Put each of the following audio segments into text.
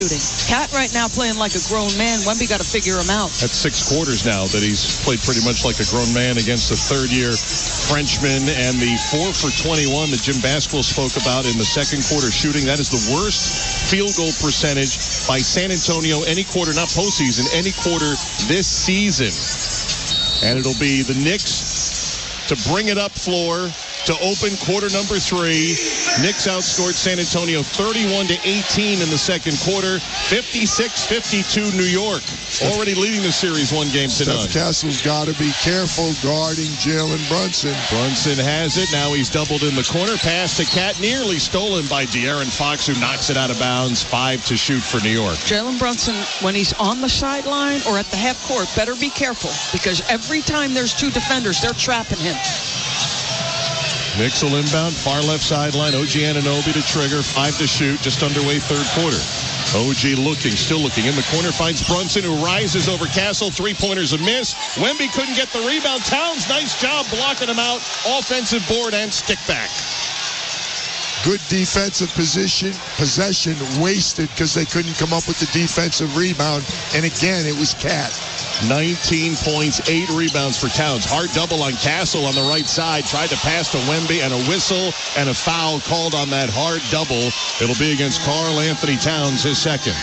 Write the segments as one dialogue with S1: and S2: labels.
S1: Cat right now playing like a grown man. Wemby got to figure him out.
S2: That's 6 quarters now that he's played pretty much like a grown man against a third-year Frenchman. And the 4 for 21 that Jim Basquill spoke about in the second quarter shooting, that is the worst field goal percentage by San Antonio any quarter, not postseason, any quarter this season. And it'll be the Knicks to bring it up floor to open quarter number 3. Knicks outscored San Antonio 31-18 in the second quarter. 56-52 New York. Already leading the series 1 game to none.
S3: Steph Castle's got to be careful guarding Jalen Brunson.
S2: Brunson has it. Now he's doubled in the corner. Pass to Cat, nearly stolen by De'Aaron Fox, who knocks it out of bounds. 5 to shoot for New York.
S1: Jalen Brunson, when he's on the sideline or at the half court, better be careful, because every time there's 2 defenders, they're trapping him.
S2: Knicks will inbound, far left sideline. OG Anunoby to trigger, 5 to shoot, just underway third quarter. OG still looking. In the corner, finds Brunson, who rises over Castle. 3-pointers a miss. Wemby couldn't get the rebound. Towns, nice job blocking him out. Offensive board and stick back.
S3: Good defensive possession wasted because they couldn't come up with the defensive rebound. And again, it was Cat.
S2: 19 points, 8 rebounds for Towns. Hard double on Castle on the right side. Tried to pass to Wemby, and a whistle and a foul called on that hard double. It'll be against Karl Anthony Towns, his second.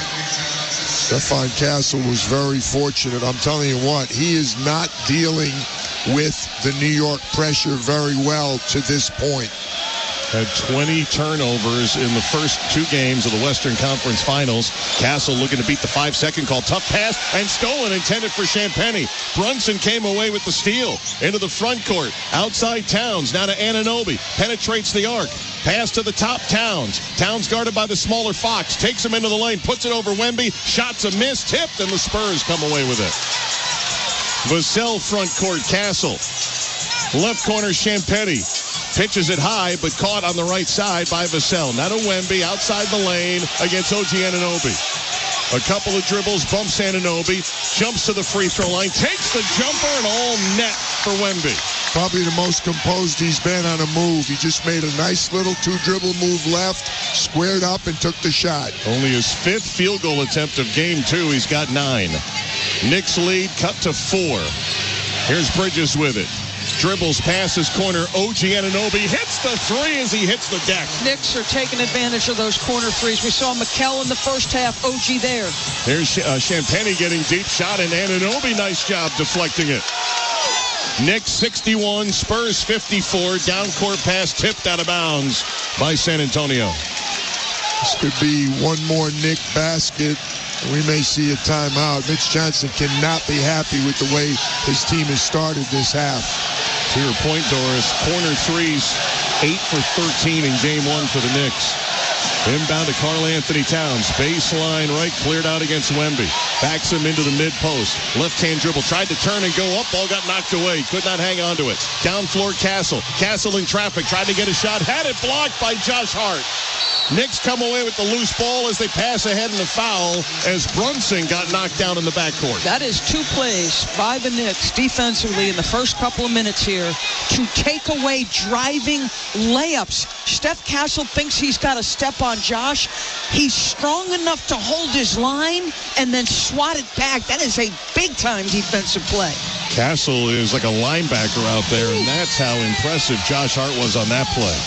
S3: Stephon Castle was very fortunate. I'm telling you what, he is not dealing with the New York pressure very well to this point.
S2: Had 20 turnovers in the first 2 games of the Western Conference Finals. Castle looking to beat the 5-second call. Tough pass and stolen, intended for Champagnie. Brunson came away with the steal into the front court. Outside Towns, now to Anunoby. Penetrates the arc. Pass to the top, Towns. Towns guarded by the smaller Fox. Takes him into the lane, puts it over Wemby. Shots a miss, tipped, and the Spurs come away with it. Vassell front court, Castle. Left corner, Champagnie. Pitches it high, but caught on the right side by Vassell. Now to Wemby, outside the lane against OG Anunoby. A couple of dribbles, bumps Anunoby, jumps to the free throw line, takes the jumper, and all net for Wemby.
S3: Probably the most composed he's been on a move. He just made a nice little 2-dribble move left, squared up, and took the shot.
S2: Only his 5th field goal attempt of game 2. He's got 9. Knicks lead cut to 4. Here's Bridges with it. Dribbles, passes, corner. OG Anunoby hits the 3 as he hits the deck.
S1: Knicks are taking advantage of those corner threes. We saw Mikal in the first half. OG there.
S2: Here's Champagnie getting deep shot, and Anunoby, nice job deflecting it. Knicks 61, Spurs 54. Down court pass tipped out of bounds by San Antonio.
S3: This could be one more Knick basket. We may see a timeout. Mitch Johnson cannot be happy with the way his team has started this half.
S2: To your point, Doris, corner threes, 8 for 13 in game 1 for the Knicks. Inbound to Karl Anthony Towns. Baseline right, cleared out against Wemby. Backs him into the mid-post. Left-hand dribble. Tried to turn and go up. Ball got knocked away. Could not hang on to it. Down floor, Castle. Castle in traffic. Tried to get a shot. Had it blocked by Josh Hart. Knicks come away with the loose ball as they pass ahead in the foul as Brunson got knocked down in the backcourt.
S1: That is 2 plays by the Knicks defensively in the first couple of minutes here to take away driving layups. Steph Castle thinks he's got to step on Josh. He's strong enough to hold his line and then swat it back. That is a big-time defensive play.
S2: Castle is like a linebacker out there, and that's how impressive Josh Hart was on that play.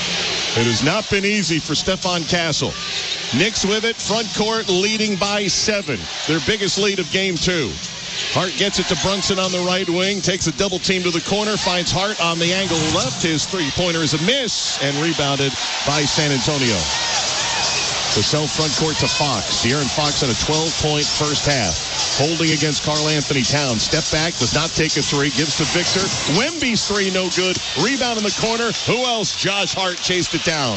S2: It has not been easy for Stephon Castle. Knicks with it, front court, leading by 7. Their biggest lead of game 2. Hart gets it to Brunson on the right wing, takes a double team to the corner, finds Hart on the angle left. His 3-pointer is a miss, and rebounded by San Antonio. Vassell front court to Fox. De'Aaron Fox had a 12-point first half. Holding against Karl Anthony Towns. Step back, does not take a 3, gives to Victor. Wemby's 3, no good. Rebound in the corner. Who else? Josh Hart chased it down.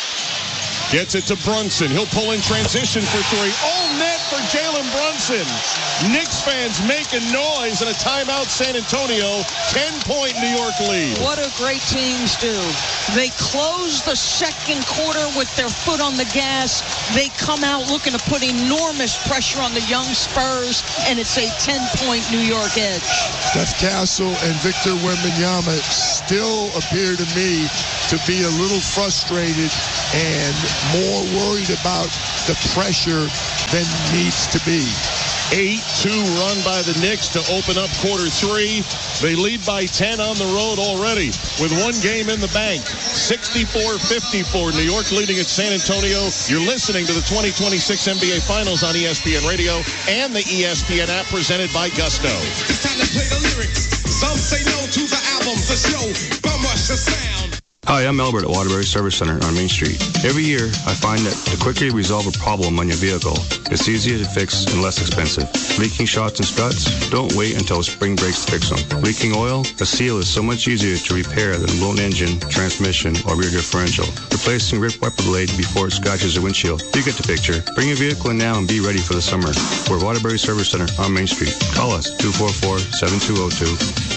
S2: Gets it to Brunson. He'll pull in transition for 3. All net for Jalen Brunson. Knicks fans making noise in a timeout. San Antonio, 10-point New York lead.
S1: What do great teams do? They close the second quarter with their foot on the gas. They come out looking to put enormous pressure on the young Spurs, and it's a 10-point New York edge.
S3: Steph Castle and Victor Wembanyama still appear to me to be a little frustrated and more worried about the pressure than needs to be.
S2: 8-2 run by the Knicks to open up quarter three. They lead by 10 on the road already with one game in the bank. 64-54. New York leading at San Antonio. You're listening to the 2026 NBA Finals on ESPN Radio and the ESPN app presented by Gusto.
S4: It's time to play the lyrics. Some say no to the album, the show, bum rush the sound.
S5: Hi, I'm Albert at Waterbury Service Center on Main Street. Every year, I find that the quicker you resolve a problem on your vehicle, it's easier to fix and less expensive. Leaking shocks and struts? Don't wait until spring breaks to fix them. Leaking oil? A seal is so much easier to repair than a blown engine, transmission, or rear differential. Replacing ripped wiper blade before it scratches the windshield. You get the picture. Bring your vehicle in now and be ready for the summer. We're Waterbury Service Center on Main Street. Call us, 244-7202.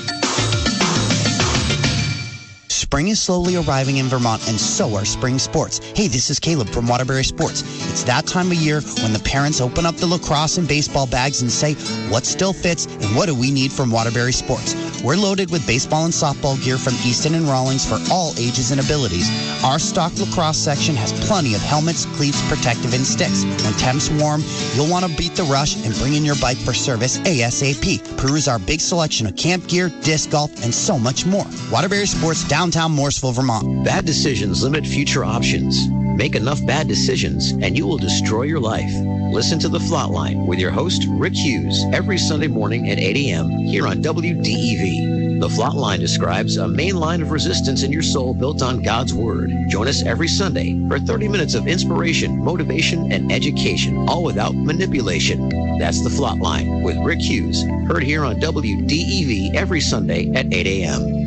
S6: Spring is slowly arriving in Vermont, and so are spring sports. Hey, this is Caleb from Waterbury Sports. It's that time of year when the parents open up the lacrosse and baseball bags and say, what still fits and what do we need from Waterbury Sports? We're loaded with baseball and softball gear from Easton and Rawlings for all ages and abilities. Our stock lacrosse section has plenty of helmets, cleats, protective, and sticks. When temps warm, you'll want to beat the rush and bring in your bike for service ASAP. Peruse our big selection of camp gear, disc golf, and so much more. Waterbury Sports, downtown Morrisville, Vermont.
S7: Bad decisions limit future options. Make enough bad decisions and you will destroy your life. Listen to The Flatline with your host, Rick Hughes, every Sunday morning at 8 a.m. here on WDEV. The Flatline describes a main line of resistance in your soul built on God's Word. Join us every Sunday for 30 minutes of inspiration, motivation, and education, all without manipulation. That's The Flatline with Rick Hughes, heard here on WDEV every Sunday at 8 a.m.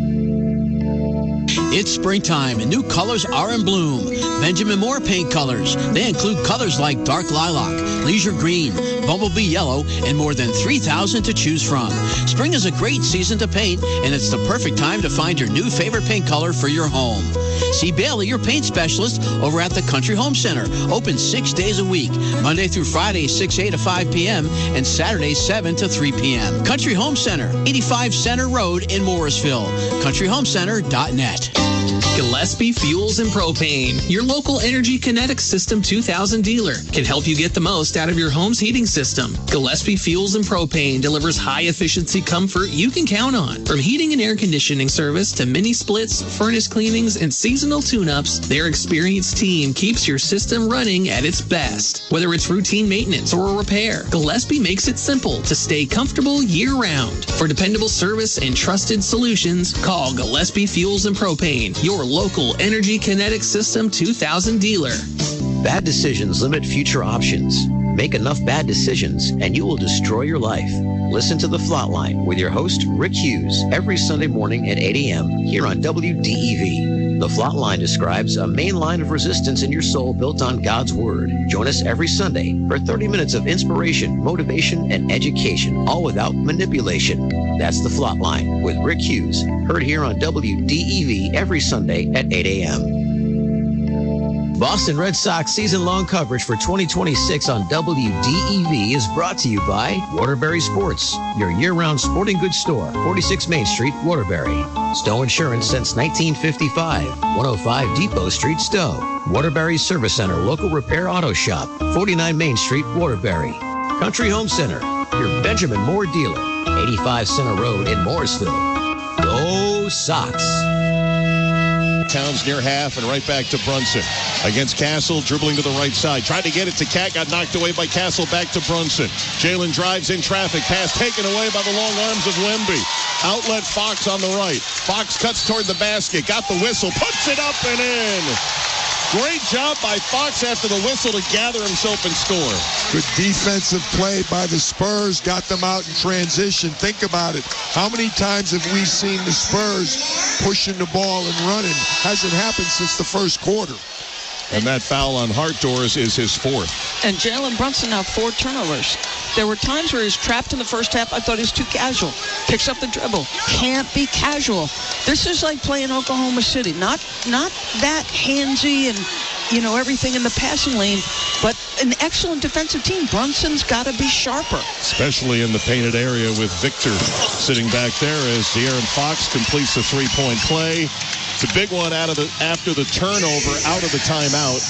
S8: It's springtime and new colors are in bloom. Benjamin Moore paint colors. They include colors like dark lilac, leisure green, bumblebee yellow, and more than 3,000 to choose from. Spring is a great season to paint, and it's the perfect time to find your new favorite paint color for your home. See Bailey, your paint specialist, over at the Country Home Center. Open 6 days a week, Monday through Friday, 6 a.m. to 5 p.m., and Saturdays, 7 to 3 p.m. Country Home Center, 85 Center Road in Morrisville. CountryHomeCenter.net.
S9: Gillespie Fuels and Propane, your local Energy Kinetic System 2000 dealer, can help you get the most out of your home's heating system. Gillespie Fuels and Propane delivers high-efficiency comfort you can count on. From heating and air conditioning service to mini splits, furnace cleanings, and seasonal tune-ups, their experienced team keeps your system running at its best. Whether it's routine maintenance or a repair, Gillespie makes it simple to stay comfortable year-round. For dependable service and trusted solutions, call Gillespie Fuels and Propane, your local Energy Kinetic System 2000 dealer.
S7: Bad decisions limit future options. Make enough bad decisions and you will destroy your life. Listen to The Flatline with your host, Rick Hughes, every Sunday morning at 8 a.m. here on WDEV. The Flatline describes a main line of resistance in your soul built on God's Word. Join us every Sunday for 30 minutes of inspiration, motivation, and education, all without manipulation. That's The Flatline with Rick Hughes, heard here on WDEV every Sunday at 8 a.m. Boston Red Sox season-long coverage for 2026 on WDEV is brought to you by Waterbury Sports, your year-round sporting goods store, 46 Main Street, Waterbury. Stowe Insurance since 1955, 105 Depot Street, Stowe. Waterbury Service Center, local repair auto shop, 49 Main Street, Waterbury. Country Home Center, your Benjamin Moore dealer, 85 Center Road in Morrisville. Go Sox!
S2: Towns near half and right back to Brunson. Against Castle, dribbling to the right side. Tried to get it to Cat, got knocked away by Castle, back to Brunson. Jalen drives in traffic. Pass taken away by the long arms of Wemby. Outlet Fox on the right. Fox cuts toward the basket. Got the whistle. Puts it up and in. Great job by Fox after the whistle to gather himself and score.
S3: Good defensive play by the Spurs. Got them out in transition. Think about it. How many times have we seen the Spurs pushing the ball and running? Hasn't happened since the first quarter.
S2: And that foul on Hart-Doris is his fourth.
S1: And Jalen Brunson now 4 turnovers. There were times where he was trapped in the first half. I thought he was too casual. Picks up the dribble. Can't be casual. This is like playing Oklahoma City. Not that handsy and, everything in the passing lane, but an excellent defensive team. Brunson's got to be sharper.
S2: Especially in the painted area with Victor sitting back there as De'Aaron Fox completes the three-point play. It's a big one after the turnover, out of the timeout.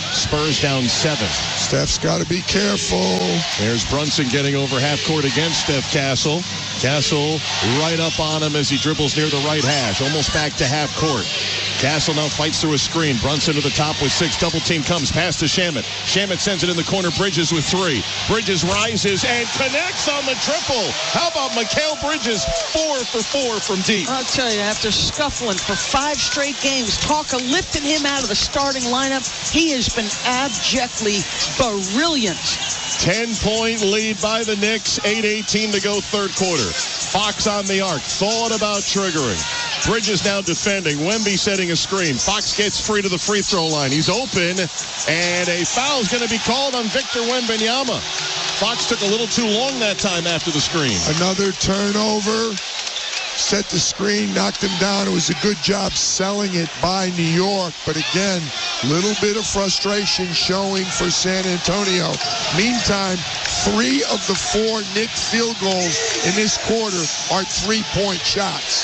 S2: Spurs down 7.
S3: Steph's got to be careful.
S2: There's Brunson getting over half court against Steph Castle. Castle right up on him as he dribbles near the right hash, almost back to half court. Castle now fights through a screen. Brunson to the top with 6. Double team comes past to Shamet. Shamet sends it in the corner. Bridges with 3. Bridges rises and connects on the triple. How about Mikal Bridges? 4 for 4 from deep.
S1: I'll tell you, after scuffling for 5 straight games, talk of lifting him out of the starting lineup, he has been abjectly brilliant.
S2: 10-point lead by the Knicks. 8:18 to go third quarter. Fox on the arc. Thought about triggering. Bridges now defending. Wemby setting a screen. Fox gets free to the free throw line. He's open, and a foul is going to be called on Victor Wembanyama. Fox took a little too long that time after the screen.
S3: Another turnover. Set the screen, knocked him down. It was a good job selling it by New York. But again, little bit of frustration showing for San Antonio. Meantime, 3 of the 4 Knicks field goals in this quarter are 3-point shots.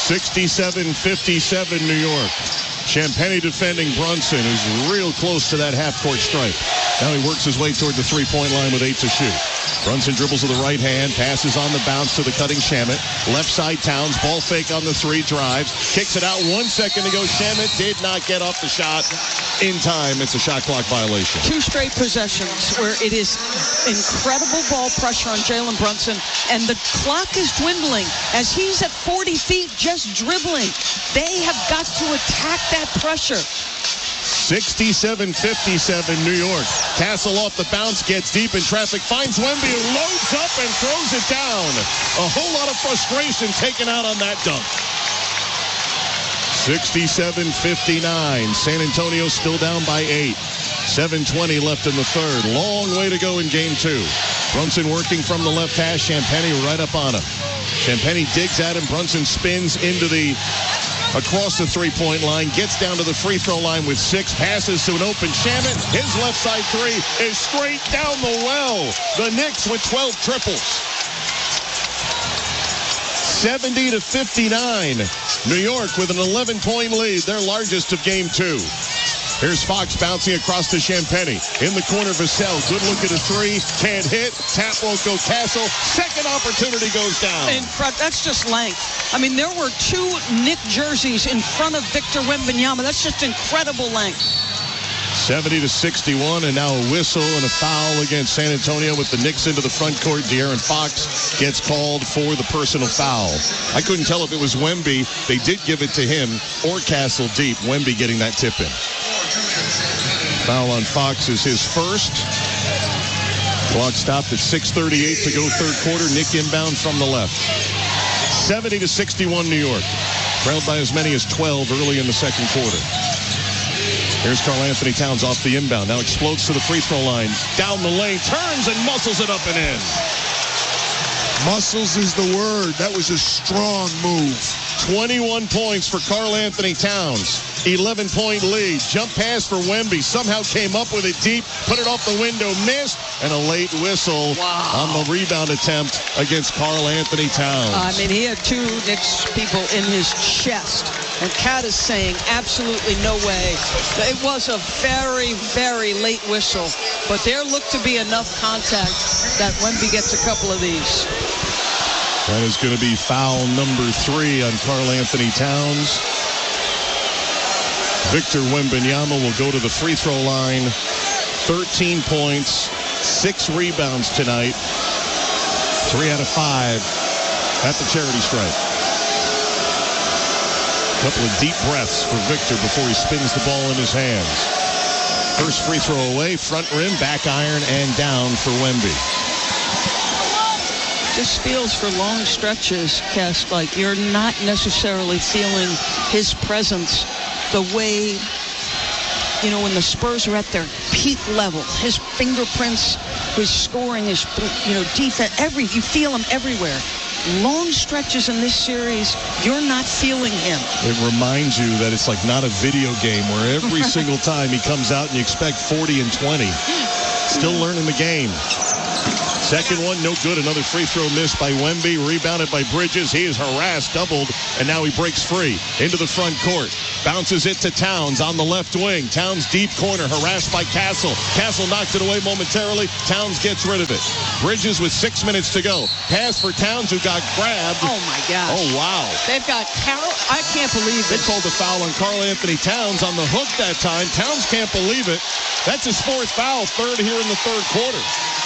S2: 67-57 New York. Champagnie defending Brunson, who's real close to that half-court stripe. Now he works his way toward the three-point line with 8 to shoot. Brunson dribbles with the right hand, passes on the bounce to the cutting Shamet. Left side Towns, ball fake on the 3, drives, kicks it out. 1 second to go. Shamet did not get off the shot in time. It's a shot clock violation.
S1: 2 straight possessions where it is incredible ball pressure on Jalen Brunson, and the clock is dwindling as he's at 40 feet just dribbling. They have got to attack that pressure.
S2: 67-57 New York. Castle off the bounce, gets deep in traffic, finds Wemby, who loads up and throws it down. A whole lot of frustration taken out on that dunk. 67-59. San Antonio still down by 8. 7:20 left in the third. Long way to go in game 2. Brunson working from the left hash. Champagnie right up on him. Champagnie digs at him. Brunson spins across the three-point line, gets down to the free throw line with 6, passes to an open Shamet. His left side 3 is straight down the well. The Knicks with 12 triples. 70-59. New York with an 11-point lead, their largest of game 2. Here's Fox bouncing across to Champagnie. In the corner, Vassell. Good look at a 3. Can't hit. Tap won't go. Castle. Second opportunity goes down.
S1: That's just length. I mean, there were 2 Knick jerseys in front of Victor Wembanyama. That's just incredible length.
S2: 70-61, and now a whistle and a foul against San Antonio with the Knicks into the front court. De'Aaron Fox gets called for the personal foul. I couldn't tell if it was Wemby. They did give it to him, or Castle deep. Wemby getting that tip in. Foul on Fox is his first. Clock stopped at 6:38 to go third quarter. Nick inbound from the left. 70-61 New York. Trailed by as many as 12 early in the second quarter. Here's Karl-Anthony Towns off the inbound. Now explodes to the free throw line. Down the lane. Turns and muscles it up and in.
S3: Muscles is the word. That was a strong move.
S2: 21 points for Karl-Anthony Towns. 11-point lead. Jump pass for Wemby. Somehow came up with it deep. Put it off the window. Missed. And a late whistle on the rebound attempt against Karl-Anthony Towns.
S1: I mean, he had 2 Knicks people in his chest. And Cat is saying absolutely no way. It was a very, very late whistle. But there looked to be enough contact that Wemby gets a couple of these.
S2: That is going to be foul number 3 on Karl-Anthony Towns. Victor Wembanyama will go to the free throw line. 13 points, 6 rebounds tonight. 3 out of 5 at the charity stripe. A couple of deep breaths for Victor before he spins the ball in his hands. First free throw away, front rim, back iron, and down for Wemby.
S1: This feels for long stretches, Cass, like you're not necessarily feeling his presence the way, you know, when the Spurs are at their peak level. His fingerprints, his scoring, his, defense, you feel him everywhere. Long stretches in this series, you're not feeling him.
S2: It reminds you that it's like not a video game where every single time he comes out and you expect 40 and 20. Still learning the game. Second one, no good. Another free throw missed by Wemby. Rebounded by Bridges. He is harassed, doubled, and now he breaks free. Into the front court. Bounces it to Towns on the left wing. Towns deep corner, harassed by Castle. Castle knocked it away momentarily. Towns gets rid of it. Bridges with 6 minutes to go. Pass for Towns, who got grabbed.
S1: Oh, my gosh.
S2: Oh, wow.
S1: They've got Carroll. I can't believe
S2: They
S1: it.
S2: called the foul on Karl Anthony Towns on the hook that time. Towns can't believe it. That's his fourth foul, third here in the third quarter.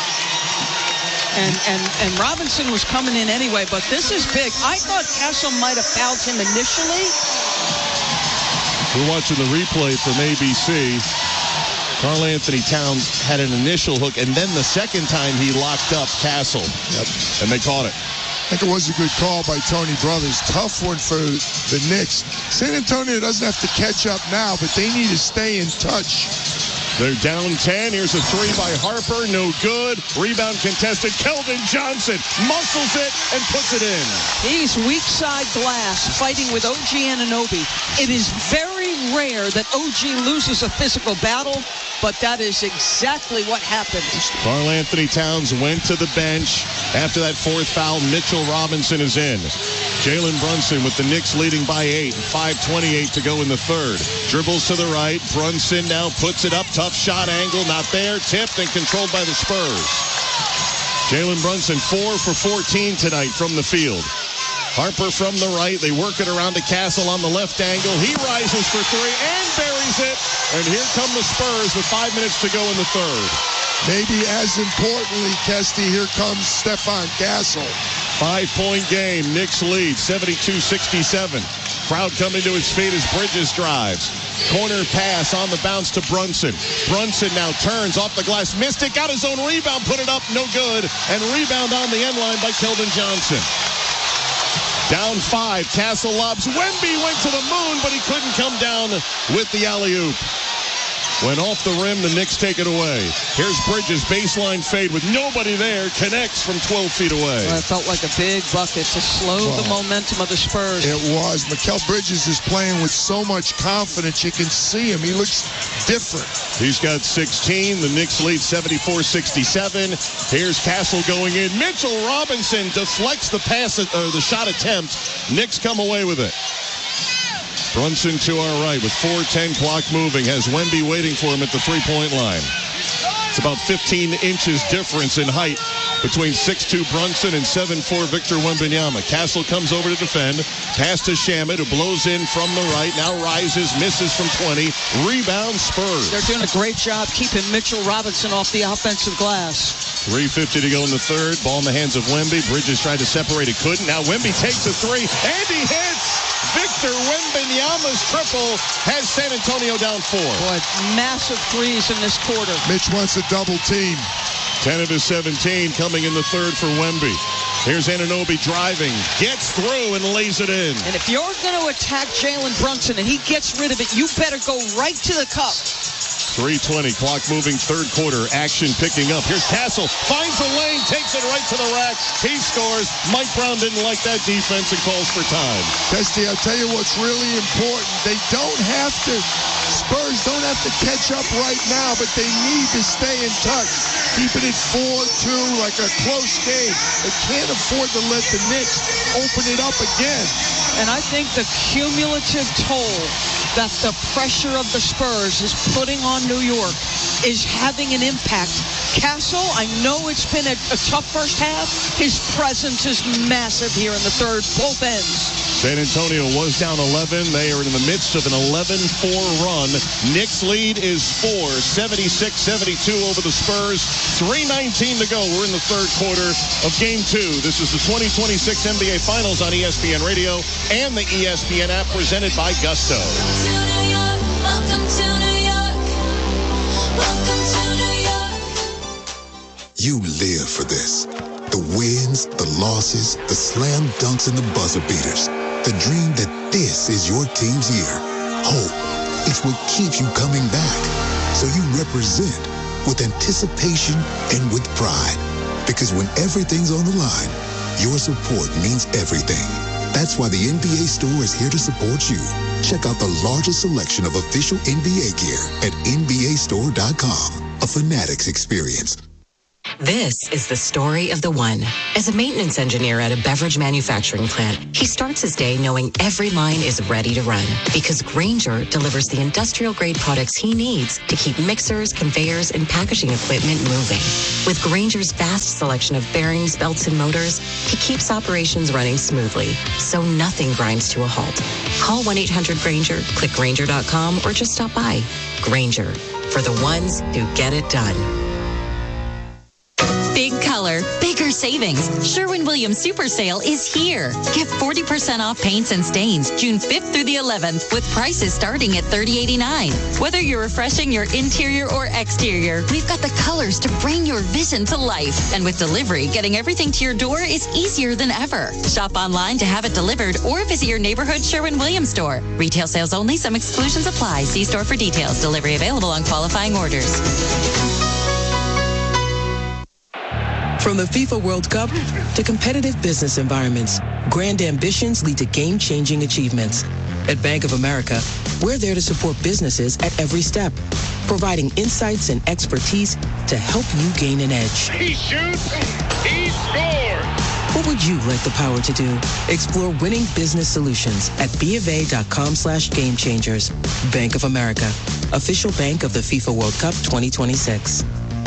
S1: And Robinson was coming in anyway, but this is big. I thought Castle might have fouled him initially.
S2: We're watching the replay from ABC. Karl Anthony Towns had an initial hook, and then the second time he locked up Castle. Yep. And they caught it.
S3: I think it was a good call by Tony Brothers. Tough one for the Knicks. San Antonio doesn't have to catch up now, but they need to stay in touch.
S2: They're down 10. Here's a three by Harper. No good. Rebound contested. Keldon Johnson muscles it and puts it in.
S1: He's weak side glass fighting with OG Anunoby. It is very rare that OG loses a physical battle, but that is exactly what happened.
S2: Karl Anthony Towns went to the bench. After that fourth foul, Mitchell Robinson is in. Jalen Brunson with the Knicks leading by 8. 5:28 to go in the third. Dribbles to the right. Brunson now puts it up. Tough shot angle. Not there. Tipped and controlled by the Spurs. Jalen Brunson 4 for 14 tonight from the field. Harper from the right. They work it around to Castle on the left angle. He rises for three and buries it. And here come the Spurs with 5 minutes to go in the third.
S3: Maybe as importantly, Kesty, here comes Stephon Castle.
S2: 5-point game. Knicks lead 72-67. Crowd coming to his feet as Bridges drives. Corner pass on the bounce to Brunson. Brunson now turns off the glass. Missed it. Got his own rebound. Put it up. No good. And rebound on the end line by Keldon Johnson. Down 5. Castle lobs. Wemby went to the moon, but he couldn't come down with the alley-oop. Went off the rim. The Knicks take it away. Here's Bridges. Baseline fade with nobody there. Connects from 12 feet away.
S1: Well, it felt like a big bucket to slow the momentum of the Spurs.
S3: It was. Mikal Bridges is playing with so much confidence. You can see him. He looks different.
S2: He's got 16. The Knicks lead 74-67. Here's Castle going in. Mitchell Robinson deflects the pass, the shot attempt. Knicks come away with it. Brunson to our right with 4:10 clock moving. Has Wemby waiting for him at the three-point line. It's about 15 inches difference in height between 6'2 Brunson and 7'4 Victor Wembanyama. Castle comes over to defend. Pass to Shamet, who blows in from the right. Now rises, misses from 20. Rebound Spurs.
S1: They're doing a great job keeping Mitchell Robinson off the offensive glass.
S2: 3:50 to go in the third. Ball in the hands of Wemby. Bridges tried to separate it, couldn't. Now Wemby takes a three, and he hits. Victor Wembanyama's triple has San Antonio down 4.
S1: Boy, massive threes in this quarter.
S3: Mitch wants a double team.
S2: 10 of his 17 coming in the third for Wemby. Here's Anunoby driving, gets through and lays it in.
S1: And if you're going to attack Jalen Brunson and he gets rid of it, you better go right to the cup.
S2: 3:20 clock moving, third quarter action picking up. Here's Castle, finds a lane, takes it right to the rack. He scores. Mike Brown didn't like that defense and calls for time.
S3: Kesty, I'll tell you what's really important. They don't have to, Spurs don't have to catch up right now, but they need to stay in touch. Keeping it 4-2 like a close game. They can't afford to let the Knicks open it up again.
S1: And I think the cumulative toll that the pressure of the Spurs is putting on New York is having an impact. Castle, I know it's been a tough first half. His presence is massive here in the third, both ends.
S2: San Antonio was down 11. They are in the midst of an 11-4 run. Knicks lead is 4, 76-72 over the Spurs. 3:19 to go. We're in the third quarter of Game 2. This is the 2026 NBA Finals on ESPN Radio and the ESPN app, presented by Gusto.
S10: Welcome to New York. Welcome to New York.
S11: You live for this. The wins, the losses, the slam dunks, and the buzzer beaters. The dream that this is your team's year. Hope. It's what keeps you coming back. So you represent with anticipation and with pride. Because when everything's on the line, your support means everything. That's why the NBA Store is here to support you. Check out the largest selection of official NBA gear at NBAstore.com. A Fanatics experience.
S12: This is the story of the one. As a maintenance engineer at a beverage manufacturing plant, he starts his day knowing every line is ready to run because Grainger delivers the industrial-grade products he needs to keep mixers, conveyors, and packaging equipment moving. With Grainger's vast selection of bearings, belts, and motors, he keeps operations running smoothly, so nothing grinds to a halt. Call 1-800-GRAINGER, click Grainger.com, or just stop by. Grainger, for the ones who get it done.
S13: Big color, bigger savings. Sherwin-Williams Super Sale is here. Get 40% off paints and stains June 5th through the 11th with prices starting at $30.89. Whether you're refreshing your interior or exterior, we've got the colors to bring your vision to life. And with delivery, getting everything to your door is easier than ever. Shop online to have it delivered or visit your neighborhood Sherwin-Williams store. Retail sales only. Some exclusions apply. See store for details. Delivery available on qualifying orders.
S14: From the FIFA World Cup to competitive business environments, grand ambitions lead to game-changing achievements. At Bank of America, we're there to support businesses at every step, providing insights and expertise to help you gain an edge.
S4: He shoots, he scores.
S14: What would you like the power to do? Explore winning business solutions at BofA.com/gamechangers. Bank of America, official bank of the FIFA World Cup 2026.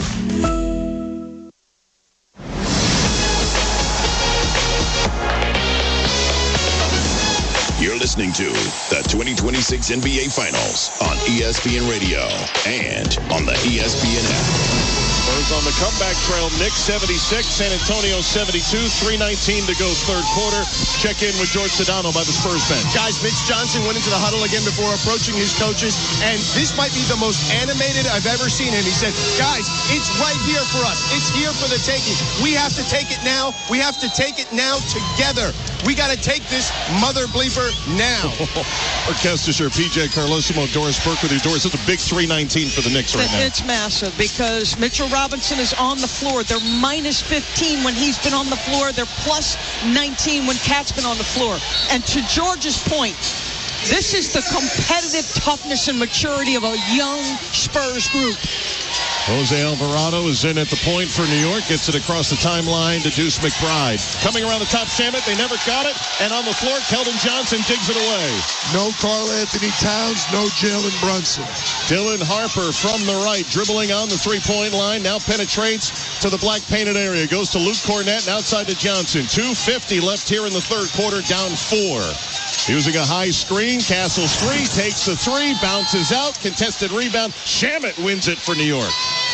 S15: You're listening to the 2026 NBA Finals on ESPN Radio and on the ESPN app.
S2: Spurs on the comeback trail. Knicks 76, San Antonio 72, 3:19 to go third quarter. Check in with George Sedano by the Spurs bench.
S16: Guys, Mitch Johnson went into the huddle again before approaching his coaches, and this might be the most animated I've ever seen him. He said, guys, it's right here for us. It's here for the taking. We have to take it now. We have to take it now together. We got to take this mother bleeper now.
S2: Orchestra, PJ Carlosimo, Doris Burke with you. Doris, it's a big 3:19 for the Knicks right now.
S1: It's massive because Mitchell Robinson is on the floor. They're minus 15 when he's been on the floor. They're plus 19 when Cat's been on the floor. And to George's point, this is the competitive toughness and maturity of a young Spurs group.
S2: Jose Alvarado is in at the point for New York. Gets it across the timeline to Deuce McBride. Coming around the top, Shamet. They never got it. And on the floor, Keldon Johnson digs it away.
S3: No Karl Anthony Towns, no Jalen Brunson.
S2: Dylan Harper from the right, dribbling on the three-point line. Now penetrates to the black painted area. Goes to Luke Cornett and outside to Johnson. 2:50 left here in the third quarter, down 4. Using a high screen, Castle's three, takes the three, bounces out, contested rebound. Shamet wins it for New York.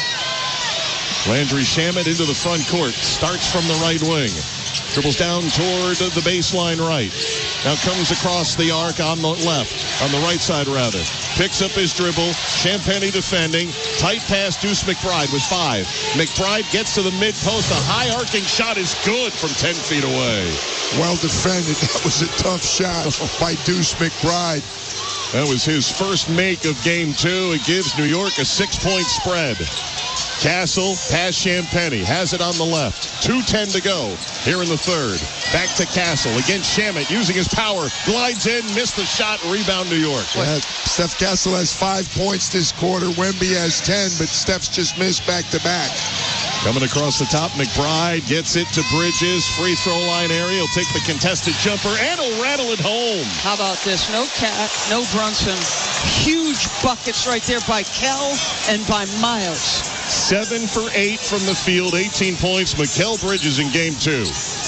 S2: Landry Shamet into the front court, starts from the right wing. Dribbles down toward the baseline right. Now comes across the arc on the left, on the right side rather. Picks up his dribble. Champagny defending. Tight pass, Deuce McBride with 5. McBride gets to the mid-post. A high arcing shot is good from 10 feet away.
S3: Well defended. That was a tough shot by Deuce McBride.
S2: That was his first make of game 2. It gives New York a 6-point spread. Castle past Champagny, has it on the left. 2:10 to go here in the third. Back to Castle. Again, Shamet using his power. Glides in, missed the shot, rebound New York.
S3: Yeah, Steph Castle has 5 points this quarter. Wemby has 10, but Steph's just missed back-to-back.
S2: Coming across the top, McBride gets it to Bridges. Free throw line area. He'll take the contested jumper and he'll rattle it home.
S1: How about this? No Cat, no Brunson. Huge buckets right there by Kell and by Miles.
S2: 7 for 8 from the field, 18 points. Mikal Bridges in game 2.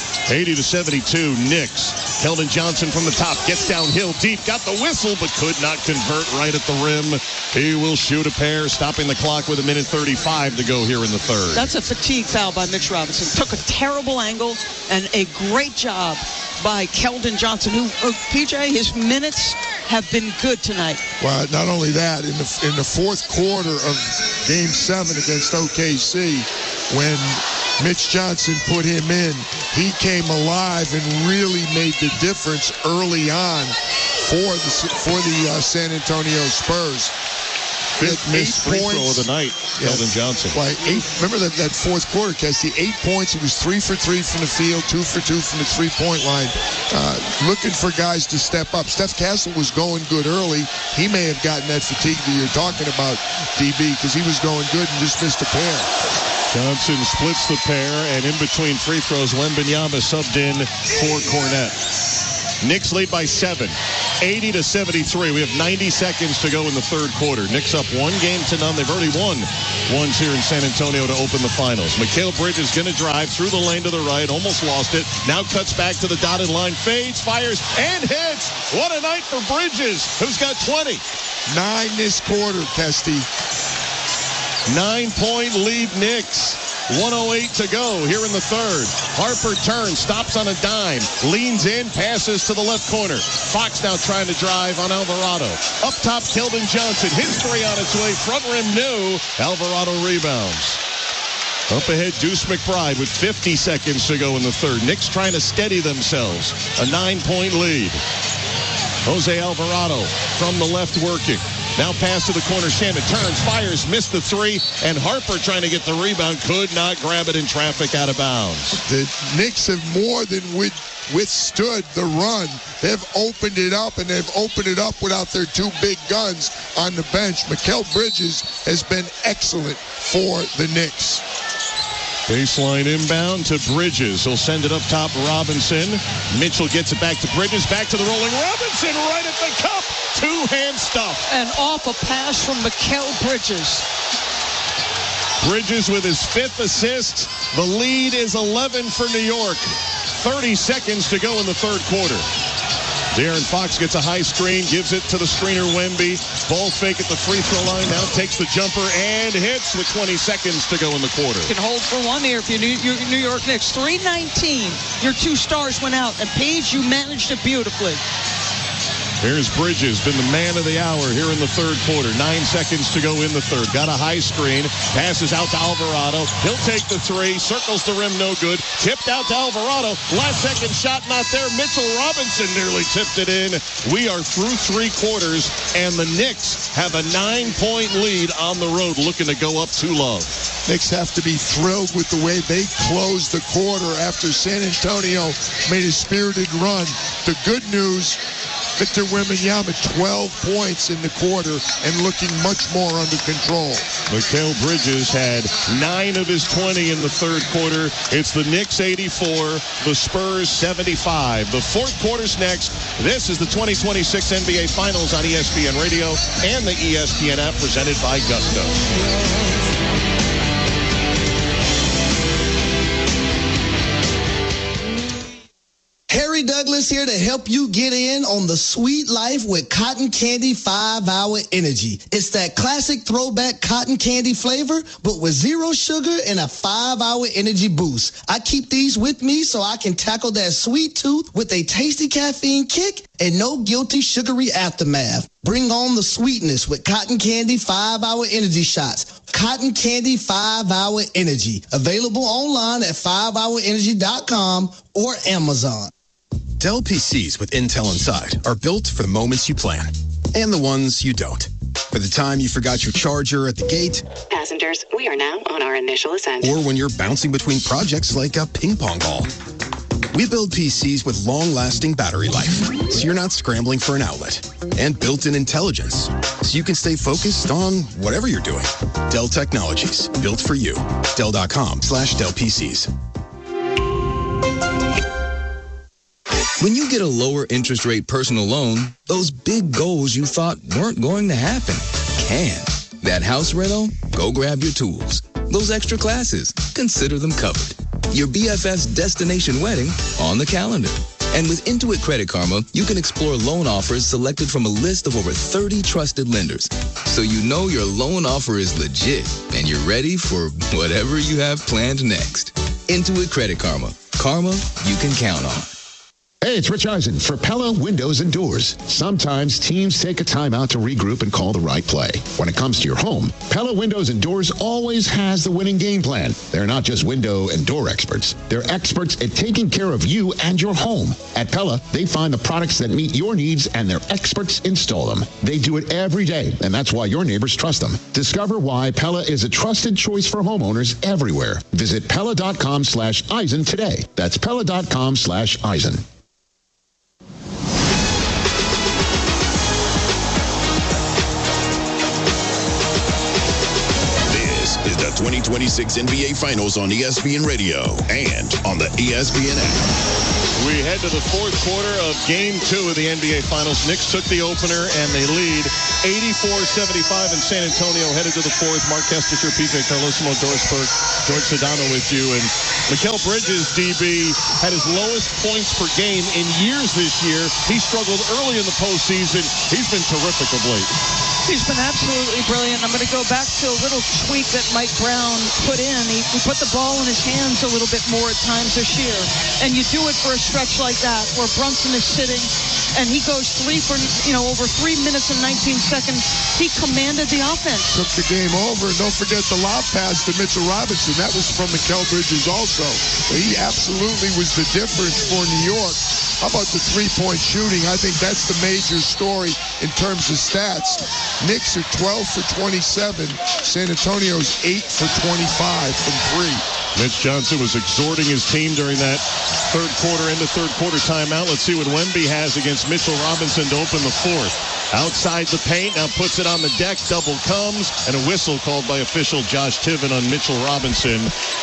S2: 80-72, Knicks. Keldon Johnson from the top, gets downhill deep, got the whistle, but could not convert right at the rim. He will shoot a pair, stopping the clock with 1:35 to go here in the third.
S1: That's a fatigue foul by Mitch Robinson. Took a terrible angle and a great job by Keldon Johnson, who, PJ, his minutes have been good tonight.
S3: Well, not only that, in the fourth quarter of Game 7 against OKC, when Mitch Johnson put him in, he came alive and really made the difference early on for the San Antonio Spurs.
S2: Fifth missed free throw of the night, Keldon Johnson.
S3: Like remember that fourth quarter, Cassie, 8 points. He was 3 for 3 from the field, 2 for 2 from the three-point line. Looking for guys to step up. Steph Castle was going good early. He may have gotten that fatigue that you're talking about, DB, because he was going good and just missed a pair.
S2: Johnson splits the pair, and in between free throws, Wembanyama subbed in for Cornette. Knicks lead by 7, 80-73. We have 90 seconds to go in the third quarter. Knicks up 1-0. They've already won once here in San Antonio to open the finals. Mikal Bridges going to drive through the lane to the right, almost lost it. Now cuts back to the dotted line, fades, fires, and hits. What a night for Bridges, who's got 20.
S3: 9 this quarter, Kesty.
S2: 9-point lead Knicks. 1:08 to go here in the third. Harper turns, stops on a dime, leans in, passes to the left corner. Fox now trying to drive on Alvarado. Up top, Keldon Johnson. His three on its way. Front rim, no. Alvarado rebounds. Up ahead, Deuce McBride with 50 seconds to go in the third. Knicks trying to steady themselves. A 9-point lead. Jose Alvarado from the left working. Now pass to the corner. Shannon turns, fires, missed the three, and Harper trying to get the rebound. Could not grab it in traffic, out of bounds.
S3: The Knicks have more than withstood the run. They've opened it up, and they've opened it up without their two big guns on the bench. Mikal Bridges has been excellent for the Knicks.
S2: Baseline inbound to Bridges. He'll send it up top, Robinson. Mitchell gets it back to Bridges. Back to the rolling Robinson right at the cup. Two-hand stuff.
S1: And off a pass from Mikal Bridges.
S2: Bridges with his 5th assist. The lead is 11 for New York. 30 seconds to go in the third quarter. De'Aaron Fox gets a high screen, gives it to the screener Wemby. Ball fake at the free throw line, now takes the jumper and hits with 20 seconds to go in the quarter.
S1: You can hold for one here if you're New York Knicks. 3:19. Your two stars went out, and Paige, you managed it beautifully.
S2: Here's Bridges, been the man of the hour here in the third quarter. 9 seconds to go in the third. Got a high screen, passes out to Alvarado. He'll take the three, circles the rim, no good. Tipped out to Alvarado. Last second shot not there. Mitchell Robinson nearly tipped it in. We are through 3 quarters, and the Knicks have a 9-point lead on the road, looking to go up 2-love.
S3: Knicks have to be thrilled with the way they closed the quarter after San Antonio made a spirited run. The good news, Victor Wembanyama, 12 points in the quarter and looking much more under control.
S2: Mikal Bridges had 9 of his 20 in the third quarter. It's the Knicks 84, the Spurs 75. The fourth quarter's next. This is the 2026 NBA Finals on ESPN Radio and the ESPN app, presented by Gusto.
S17: Harry Douglas here to help you get in on the sweet life with Cotton Candy 5-Hour Energy. It's that classic throwback cotton candy flavor, but with 0 sugar and a 5-hour energy boost. I keep these with me so I can tackle that sweet tooth with a tasty caffeine kick and no guilty sugary aftermath. Bring on the sweetness with Cotton Candy 5-Hour Energy Shots. Cotton Candy 5-Hour Energy. Available online at 5hourenergy.com or Amazon.
S18: Dell PCs with Intel inside are built for the moments you plan and the ones you don't. For the time you forgot your charger at the gate.
S12: Passengers, we are now on our initial ascent.
S18: Or when you're bouncing between projects like a ping pong ball. We build PCs with long-lasting battery life, so you're not scrambling for an outlet. And built-in intelligence, so you can stay focused on whatever you're doing. Dell Technologies, built for you. Dell.com/Dell PCs.
S19: When you get a lower interest rate personal loan, those big goals you thought weren't going to happen can. That house rental? Go grab your tools. Those extra classes? Consider them covered. Your BFF's destination wedding? On the calendar. And with Intuit Credit Karma, you can explore loan offers selected from a list of over 30 trusted lenders. So you know your loan offer is legit and you're ready for whatever you have planned next. Intuit Credit Karma. Karma you can count on.
S20: Hey, it's Rich Eisen for Pella Windows and Doors. Sometimes teams take a time out to regroup and call the right play. When it comes to your home, Pella Windows and Doors always has the winning game plan. They're not just window and door experts. They're experts at taking care of you and your home. At Pella, they find the products that meet your needs and their experts install them. They do it every day, and that's why your neighbors trust them. Discover why Pella is a trusted choice for homeowners everywhere. Visit Pella.com/Eisen today. That's Pella.com/Eisen.
S15: Is the the 2026 NBA Finals on ESPN Radio and on the ESPN app.
S2: We head to the fourth quarter of Game 2 of the NBA Finals. Knicks took the opener, and they lead 84-75 in San Antonio. Headed to the fourth. Mark Kestecher, PJ Carlesimo, Doris Burke, George Sedano with you. And Mikal Bridges, DB, had his lowest points per game in years this year. He struggled early in the postseason. He's been terrific of late.
S1: He's been absolutely brilliant. I'm going to go back to a little tweak that Mike Brown put in. He put the ball in his hands a little bit more at times this year. And you do it for a stretch like that where Brunson is sitting and he goes 3 for, over 3 minutes and 19 seconds. He commanded the offense.
S3: Took the game over. And don't forget the lob pass to Mitchell Robinson. That was from Mikal Bridges also. He absolutely was the difference for New York. How about the three-point shooting? I think that's the major story in terms of stats. Knicks are 12 for 27. San Antonio's 8 for 25 from 3.
S2: Mitch Johnson was exhorting his team during that third quarter timeout. Let's see what Wemby has against Mitchell Robinson to open the fourth. Outside the paint, now puts it on the deck, double comes, and a whistle called by official Josh Tiven on Mitchell Robinson.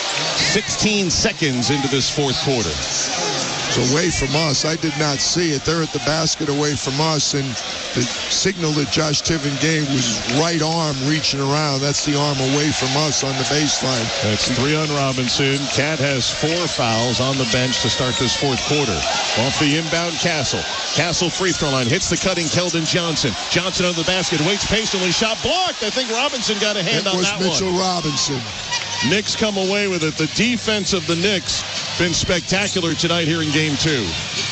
S2: 16 seconds into this fourth quarter.
S3: It's away from us. I did not see it. They're at the basket away from us, and the signal that Josh Tiven gave was right arm reaching around. That's the arm away from us on the baseline.
S2: That's 3 on Robinson. Cat has 4 fouls on the bench to start this fourth quarter. Off the inbound, Castle. Castle free throw line. Hits the cutting Keldon Johnson. Johnson under the basket. Waits patiently. Shot blocked. I think Robinson got a hand on that one.
S3: It was Mitchell Robinson.
S2: Knicks come away with it. The defense of the Knicks been spectacular tonight here in Game 2.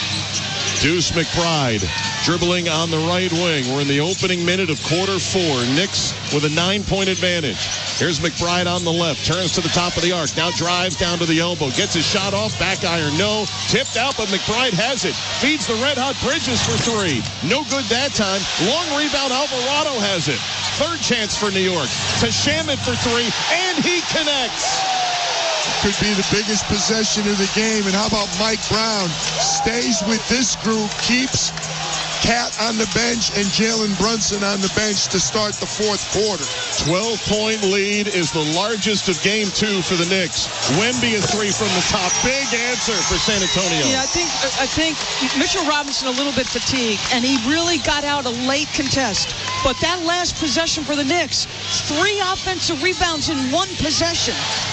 S2: Deuce McBride dribbling on the right wing. We're in the opening minute of quarter 4. Knicks with a 9-point advantage. Here's McBride on the left. Turns to the top of the arc. Now drives down to the elbow. Gets his shot off. Back iron. No. Tipped out, but McBride has it. Feeds the red-hot Bridges for 3. No good that time. Long rebound. Alvarado has it. Third chance for New York. To Shamet for 3. And he connects.
S3: Could be the biggest possession of the game. And how about Mike Brown? Stays with this group, keeps Cat on the bench and Jalen Brunson on the bench to start the fourth quarter.
S2: 12-point lead is the largest of Game 2 for the Knicks. Wemby a 3 from the top. Big answer for San Antonio.
S1: Yeah, I think Mitchell Robinson a little bit fatigued, and he really got out a late contest. But that last possession for the Knicks, 3 offensive rebounds in 1 possession.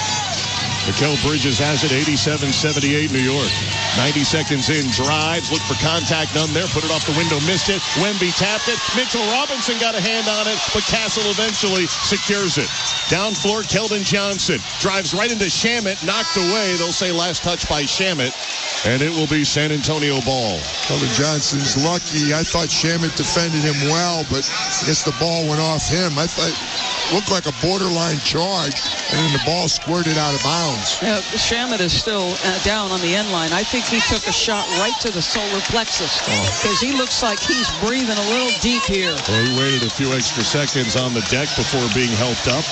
S2: Mikal Bridges has it, 87-78 New York. 90 seconds in, drives, look for contact, none there, put it off the window, missed it. Wemby tapped it. Mitchell Robinson got a hand on it, but Castle eventually secures it. Down floor, Keldon Johnson drives right into Shamet, knocked away. They'll say last touch by Shamet, and it will be San Antonio ball.
S3: Keldon Johnson's lucky. I thought Shamet defended him well, but I guess the ball went off him. I thought it looked like a borderline charge, and then the ball squirted out of bounds.
S1: Yeah, Shamet is still down on the end line. I think he took a shot right to the solar plexus because he looks like he's breathing a little deep here.
S2: Well, he waited a few extra seconds on the deck before being helped up.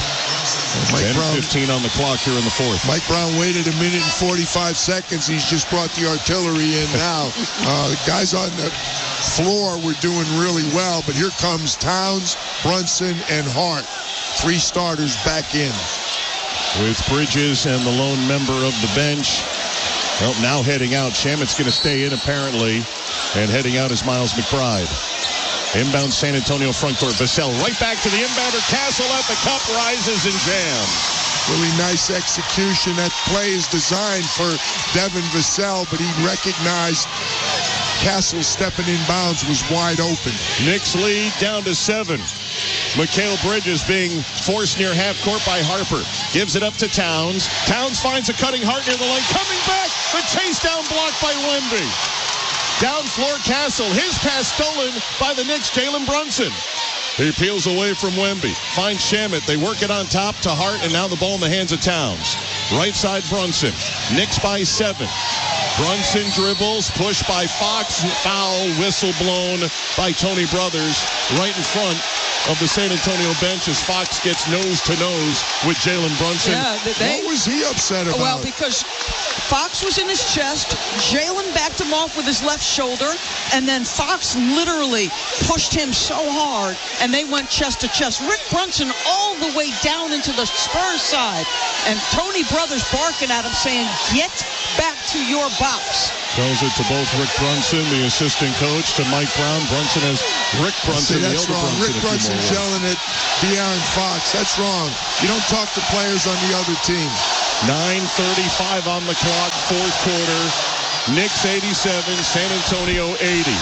S2: 10-15 on the clock here in the fourth.
S3: Mike Brown waited 1 minute and 45 seconds. He's just brought the artillery in now. The guys on the floor were doing really well, but here comes Towns, Brunson, and Hart. 3 starters back in.
S2: With Bridges and the lone member of the bench. Well, now heading out. Shamet's going to stay in, apparently. And heading out is Miles McBride. Inbound San Antonio front court. Vassell right back to the inbounder. Castle at the cup, rises and jams.
S3: Really nice execution. That play is designed for Devin Vassell, but he recognized Castle stepping in bounds was wide open.
S2: Knicks lead down to 7. Mikal Bridges being forced near half court by Harper. Gives it up to Towns. Towns finds a cutting Hart near the lane. Coming back. The chase down blocked by Wemby. Down floor Castle. His pass stolen by the Knicks. Jalen Brunson. He peels away from Wemby. Finds Shamet. They work it on top to Hart, and now the ball in the hands of Towns. Right side Brunson. Knicks by 7. Brunson dribbles, pushed by Fox, foul, whistle blown by Tony Brothers right in front of the San Antonio bench as Fox gets nose-to-nose with Jalen Brunson.
S1: Yeah,
S3: what was he upset about?
S1: Well, because Fox was in his chest, Jalen backed him off with his left shoulder, and then Fox literally pushed him so hard, and they went chest to chest. Rick Brunson all the way down into the Spurs side, and Tony Brothers barking at him saying, "Get back to your box."
S2: Tells it to both Rick Brunson, the assistant coach, to Mike Brown. Brunson has Rick Brunson.
S3: See, that's wrong. Rick Brunson yelling at De'Aaron Fox. That's wrong. You don't talk to players on the other team.
S2: 9:35 on the clock, fourth quarter. Knicks 87, San Antonio 80.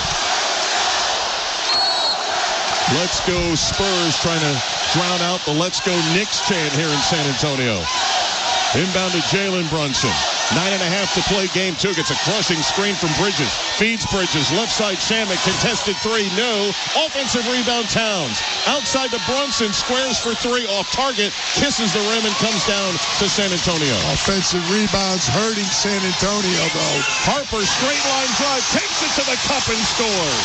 S2: Let's go Spurs, trying to drown out the Let's Go Knicks chant here in San Antonio. Inbound to Jalen Brunson. 9.5 to play game 2. Gets a crushing screen from Bridges. Feeds Bridges. Left side Shamet. Contested 3. No. Offensive rebound Towns. Outside to Brunson. Squares for 3. Off target. Kisses the rim and comes down to San Antonio.
S3: Offensive rebounds hurting San Antonio, though.
S2: Harper, straight line drive. Takes it to the cup and scores.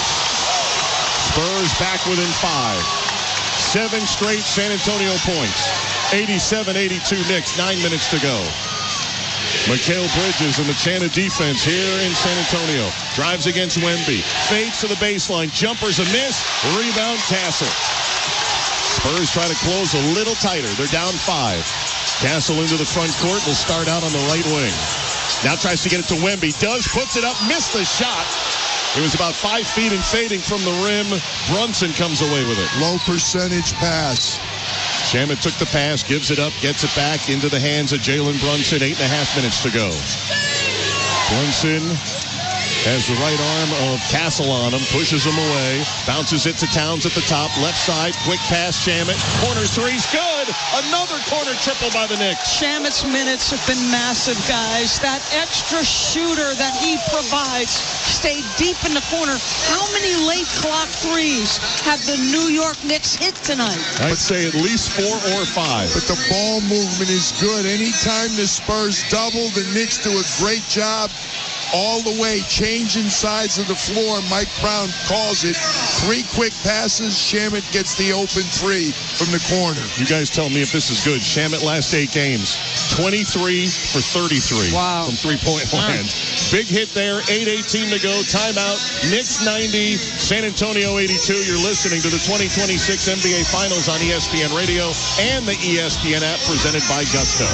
S2: Spurs back within 5. 7 straight San Antonio points. 87-82 Knicks. 9 minutes to go. Mikal Bridges and the Chana defense here in San Antonio. Drives against Wemby. Fades to the baseline. Jumper's a miss. Rebound Castle. Spurs try to close a little tighter. They're down 5. Castle into the front court. Will start out on the right wing. Now tries to get it to Wemby. Does. Puts it up. Missed the shot. It was about 5 feet and fading from the rim. Brunson comes away with it.
S3: Low percentage pass.
S2: Shamet took the pass, gives it up, gets it back into the hands of Jalen Brunson. 8.5 minutes to go. Brunson has the right arm of Castle on him, pushes him away, bounces it to Towns at the top, left side, quick pass, Shamet. Corner three's good. Another corner triple by the Knicks.
S1: Shamet's minutes have been massive, guys. That extra shooter that he provides stayed deep in the corner. How many late clock threes have the New York Knicks hit tonight?
S2: I'd say at least 4 or 5.
S3: But the ball movement is good. Anytime the Spurs double, the Knicks do a great job all the way, changing sides of the floor. Mike Brown calls it. 3 quick passes. Shamet gets the open 3 from the corner.
S2: You guys tell me if this is good. Shamet last 8 games, 23 for 33 from three-point land. Big hit there. 8:18 to go. Timeout. Knicks 90, San Antonio 82. You're listening to the 2026 NBA Finals on ESPN Radio and the ESPN app, presented by Gusto.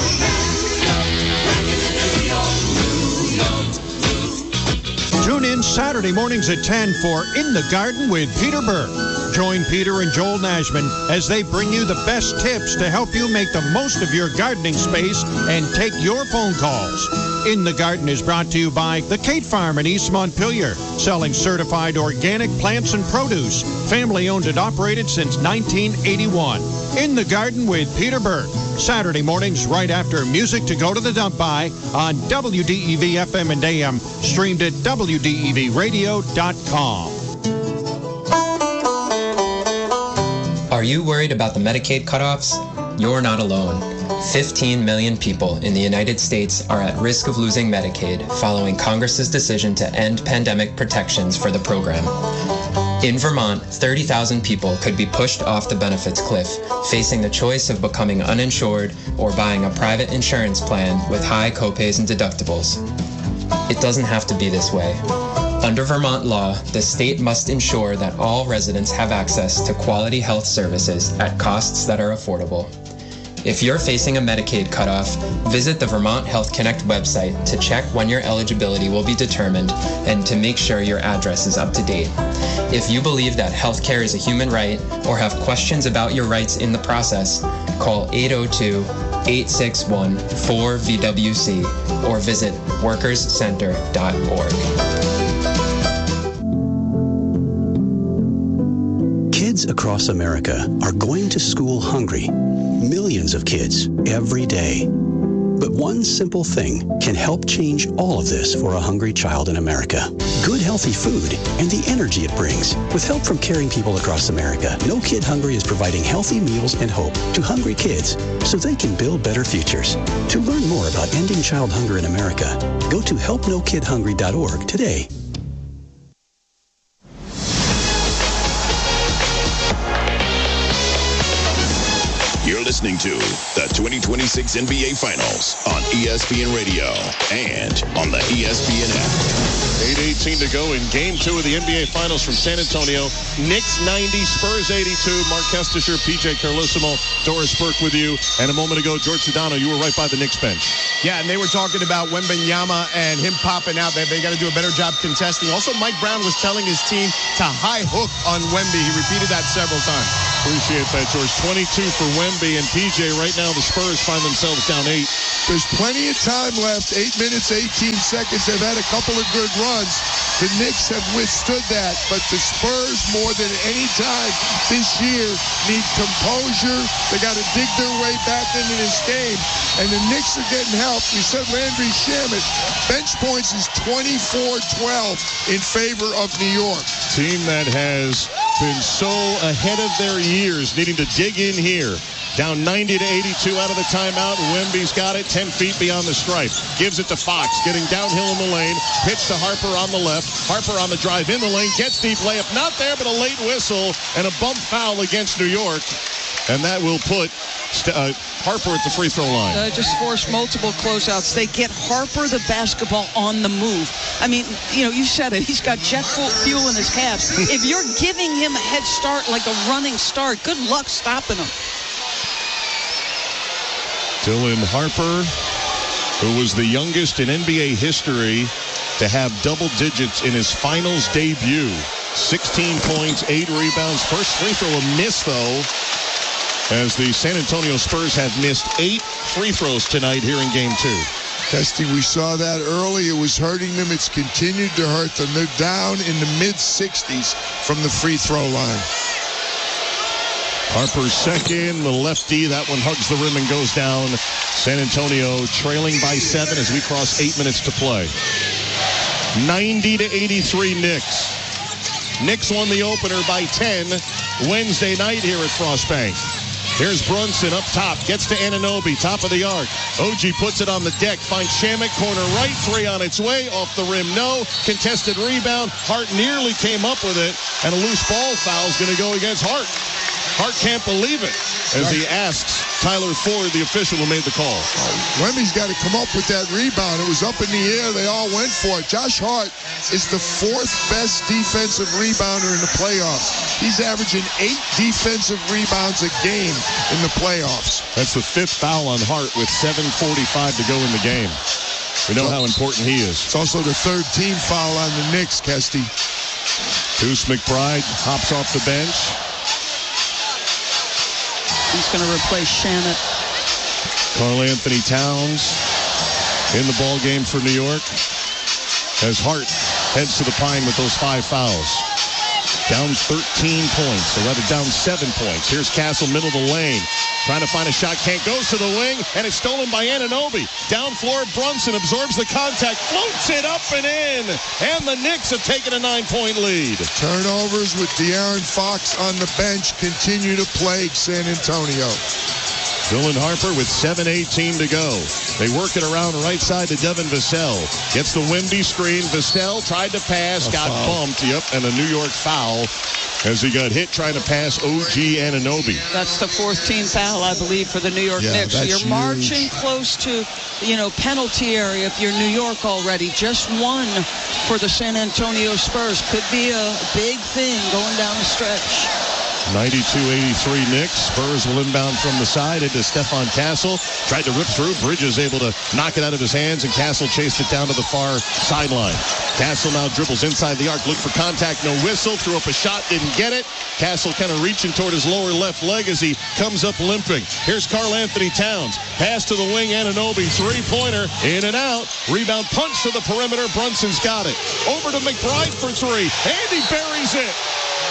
S21: Tune in Saturday mornings at 10 for In the Garden with Peter Burke. Join Peter and Joel Nashman as they bring you the best tips to help you make the most of your gardening space and take your phone calls. In the Garden is brought to you by the Kate Farm in East Montpelier, selling certified organic plants and produce. Family owned and operated since 1981. In the Garden with Peter Burke. Saturday mornings right after Music to Go to the Dump By on WDEV FM and AM, streamed at WDEVradio.com.
S22: Are you worried about the Medicaid cutoffs? You're not alone. 15 million people in the United States are at risk of losing Medicaid following Congress's decision to end pandemic protections for the program. In Vermont, 30,000 people could be pushed off the benefits cliff, facing the choice of becoming uninsured or buying a private insurance plan with high copays and deductibles. It doesn't have to be this way. Under Vermont law, the state must ensure that all residents have access to quality health services at costs that are affordable. If you're facing a Medicaid cutoff, visit the Vermont Health Connect website to check when your eligibility will be determined and to make sure your address is up to date. If you believe that healthcare is a human right or have questions about your rights in the process, call 802-861-4VWC or visit workerscenter.org.
S23: Kids across America are going to school hungry. Millions of kids every day. But one simple thing can help change all of this for a hungry child in America. Good, healthy food and the energy it brings. With help from caring people across America, No Kid Hungry is providing healthy meals and hope to hungry kids so they can build better futures. To learn more about ending child hunger in America, go to helpnokidhungry.org today.
S15: You're listening to the 2026 NBA Finals on ESPN Radio and on the ESPN app.
S2: 8:18 to go in Game 2 of the NBA Finals from San Antonio. Knicks 90, Spurs 82. Mark Kestisher, PJ Carlissimo, Doris Burke with you. And a moment ago, George Sedano, you were right by the Knicks bench.
S16: Yeah, and they were talking about Wembanyama and him popping out. They got to do a better job contesting. Also, Mike Brown was telling his team to high hook on Wemby. He repeated that several times.
S2: Appreciate that, George. 22 for Wemby and PJ. Right now, the Spurs find themselves down 8.
S3: There's plenty of time left. 8 minutes, 18 seconds. They've had a couple of good runs. The Knicks have withstood that, but the Spurs, more than any time this year, need composure. They got to dig their way back into this game, and the Knicks are getting help. We said Landry Shamet. Bench points is 24-12 in favor of New York.
S2: Team that has been so ahead of their years, needing to dig in here. Down 90 to 82 out of the timeout. Wemby's got it 10 feet beyond the stripe. Gives it to Fox, getting downhill in the lane. Pitch to Harper on the left. Harper on the drive in the lane. Gets deep layup. Not there, but a late whistle and a bump foul against New York. And that will put Harper at the free throw line.
S1: Just force multiple closeouts. They get Harper the basketball on the move. I mean, you said it. He's got jet fuel in his calves. If you're giving him a head start like a running start, good luck stopping him.
S2: Dylan Harper, who was the youngest in NBA history to have double digits in his finals debut. 16 points, 8 rebounds. First free throw a miss, though, as the San Antonio Spurs have missed 8 free throws tonight here in Game 2.
S3: Testy, we saw that early. It was hurting them. It's continued to hurt them. They're down in the mid-60s from the free throw line.
S2: Harper's second, the lefty. That one hugs the rim and goes down. San Antonio trailing by 7 as we cross 8 minutes to play. 90 to 83 Knicks. Knicks won the opener by 10 Wednesday night here at Frost Bank. Here's Brunson up top, gets to Anunoby, top of the arc. OG puts it on the deck, finds Shamet, corner right, 3 on its way, off the rim, no. Contested rebound, Hart nearly came up with it, and a loose ball foul is going to go against Hart. Hart can't believe it as he asks Tyler Ford, the official who made the call.
S3: Wemby's got to come up with that rebound. It was up in the air. They all went for it. Josh Hart is the 4th best defensive rebounder in the playoffs. He's averaging 8 defensive rebounds a game in the playoffs.
S2: That's the 5th foul on Hart with 7:45 to go in the game. We know how important he is.
S3: It's also the 3rd team foul on the Knicks, Kesty.
S2: Deuce McBride hops off the bench.
S1: He's going to replace Shamet.
S2: Karl Anthony Towns in the ball game for New York as Hart heads to the pine with those 5 fouls. Down 13 points, or rather down 7 points. Here's Castle, middle of the lane. Trying to find a shot, can't, goes to the wing, and it's stolen by Anunoby. Down floor, Brunson absorbs the contact, floats it up and in, and the Knicks have taken a 9-point lead.
S3: Turnovers with De'Aaron Fox on the bench continue to plague San Antonio.
S2: Dylan Harper with 7:18 to go. They work it around right side to Devin Vassell. Gets the Wemby screen. Vassell tried to pass, got bumped. Yep, and a New York foul as he got hit trying to pass OG Anunoby.
S1: That's the 4th team foul, I believe, for the New York Knicks. So you're marching close to, penalty area if you're New York already. Just 1 for the San Antonio Spurs. Could be a big thing going down the stretch.
S2: 92-83 Knicks. Spurs will inbound from the side into Stephon Castle. Tried to rip through. Bridges able to knock it out of his hands, and Castle chased it down to the far sideline. Castle now dribbles inside the arc. Look for contact. No whistle. Threw up a shot. Didn't get it. Castle kind of reaching toward his lower left leg as he comes up limping. Here's Karl Anthony Towns. Pass to the wing. Anunoby. 3-pointer. In and out. Rebound punch to the perimeter. Brunson's got it. Over to McBride for 3. And he buries it.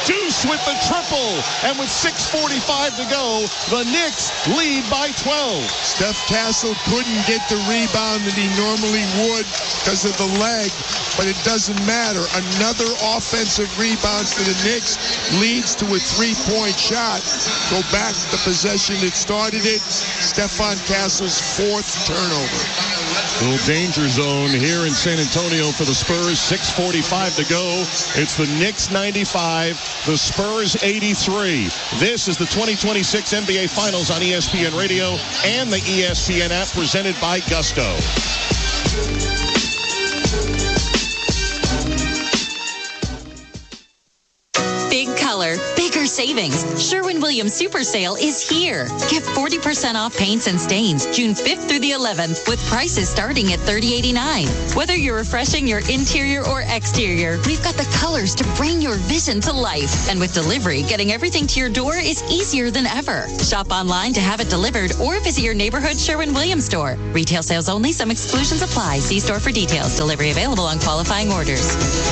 S2: Deuce with the triple. And with 6:45 to go, the Knicks lead by 12.
S3: Steph Castle couldn't get the rebound that he normally would because of the leg, but it doesn't matter. Another offensive rebound for the Knicks leads to a three-point shot. Go back to the possession that started it. Stephon Castle's fourth turnover.
S2: Little danger zone here in San Antonio for the Spurs. 6:45 to go. It's the Knicks 95, the Spurs 83. This is the 2026 NBA Finals on ESPN Radio and the ESPN app, presented by Gusto.
S13: Big color, bigger savings. Sherwin-Williams Super Sale is here. Get 40% off paints and stains June 5th through the 11th with prices starting at $30.89. Whether you're refreshing your interior or exterior, we've got the colors to bring your vision to life. And with delivery, getting everything to your door is easier than ever. Shop online to have it delivered or visit your neighborhood Sherwin-Williams store. Retail sales only. Some exclusions apply. See store for details. Delivery available on qualifying orders.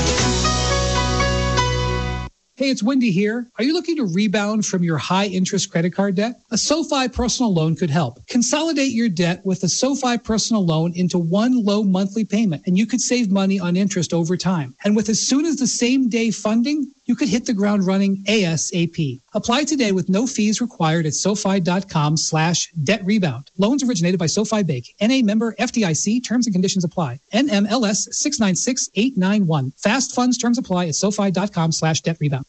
S5: Hey, it's Wendy here. Are you looking to rebound from your high-interest credit card debt? A SoFi personal loan could help. Consolidate your debt with a SoFi personal loan into one low monthly payment, and you could save money on interest over time. And with as soon as the same day funding, you could hit the ground running ASAP. Apply today with no fees required at SoFi.com/debt rebound. Loans originated by SoFi Bank. NA member FDIC. Terms and conditions apply. NMLS 696891. Fast funds terms apply at SoFi.com/debt rebound.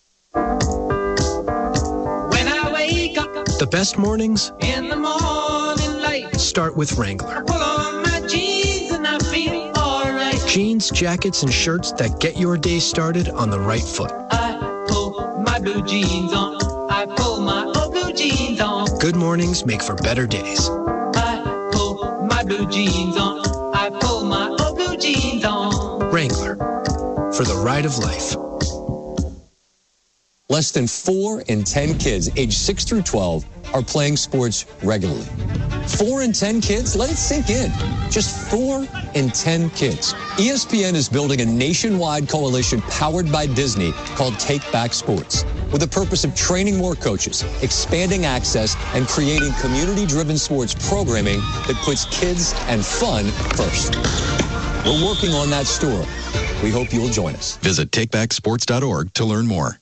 S6: When I wake up
S8: The best mornings
S6: in the morning light,
S8: start with Wrangler.
S6: pull on my jeans and I feel alright.
S8: Jeans, jackets, and shirts that get your day started on the right foot.
S6: I pull my blue jeans on. I pull my old blue jeans on.
S8: Good mornings make for better days.
S6: I pull my blue jeans on. I pull my old blue jeans on.
S8: Wrangler, for the ride of life.
S24: Less than 4 in 10 kids aged 6 through 12 are playing sports regularly. 4 in 10 kids? Let it sink in. Just 4 in 10 kids. ESPN is building a nationwide coalition powered by Disney called Take Back Sports, with the purpose of training more coaches, expanding access, and creating community-driven sports programming that puts kids and fun first. We're working on that story. We hope you'll join us.
S25: Visit takebacksports.org to learn more.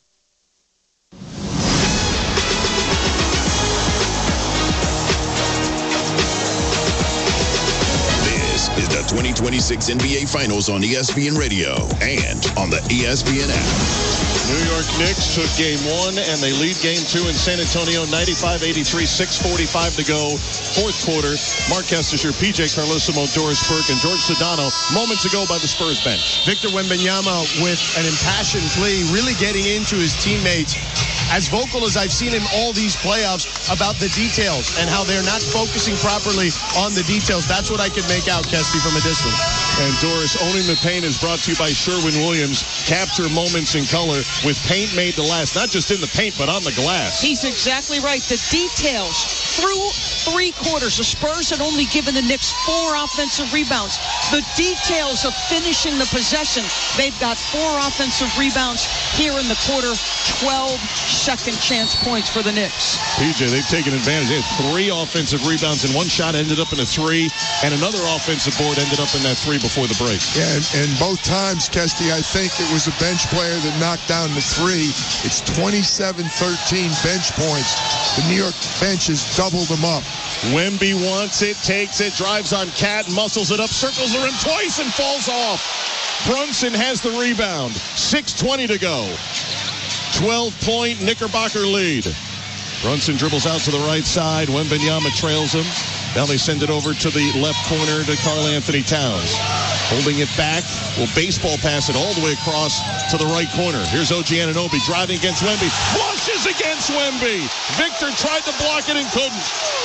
S15: This is the 2026 NBA Finals on ESPN Radio and on the ESPN app.
S2: New York Knicks took game 1 and they lead game 2 in San Antonio, 95-83, 6:45 to go, fourth quarter. Mark Kestecher, PJ Carlesimo, Doris Burke, and George Sedano moments ago by the Spurs bench.
S16: Victor Wembanyama with an impassioned plea, really getting into his teammates. As vocal as I've seen him all these playoffs about the details and how they're not focusing properly on the details. That's what I could make out, Kesty, from a distance.
S2: And Doris, owning the paint is brought to you by Sherwin-Williams. Capture moments in color with paint made to last, not just in the paint, but on the glass.
S1: He's exactly right. The details through 3 quarters. The Spurs had only given the Knicks 4 offensive rebounds. The details of finishing the possession. They've got 4 offensive rebounds here in the quarter. 12 second chance points for the Knicks.
S2: PJ, they've taken advantage. They had 3 offensive rebounds, and one shot ended up in a 3, and another offensive board ended up in that 3 before the break.
S3: Yeah, and both times, Kesty, I think it was a bench player that knocked down the 3. It's 27-13 bench points. The New York bench has doubled them up.
S2: Wemby wants it, takes it, drives on Cat, muscles it up, circles the rim twice, and falls off. Brunson has the rebound. 6:20 to go. 12-point Knickerbocker lead. Brunson dribbles out to the right side. Wembanyama trails him. Now they send it over to the left corner to Karl-Anthony Towns. Holding it back. Will baseball pass it all the way across to the right corner. Here's OG Anunoby driving against Wemby. Flushes against Wemby. Victor tried to block it and couldn't.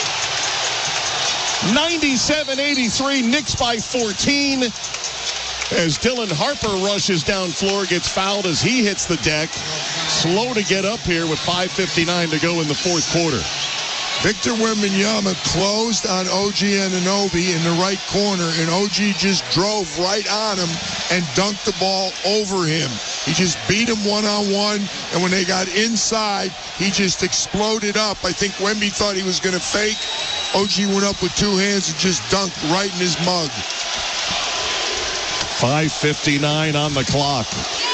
S2: 97-83, Knicks by 14. As Dylan Harper rushes down floor, gets fouled as he hits the deck. Slow to get up here with 5:59 to go in the fourth quarter.
S3: Victor Wembanyama closed on OG Anunoby in the right corner, and OG just drove right on him and dunked the ball over him. He just beat him one-on-one, and when they got inside, he just exploded up. I think Wemby thought he was going to fake. OG went up with two hands and just dunked right in his mug.
S2: 5:59 on the clock.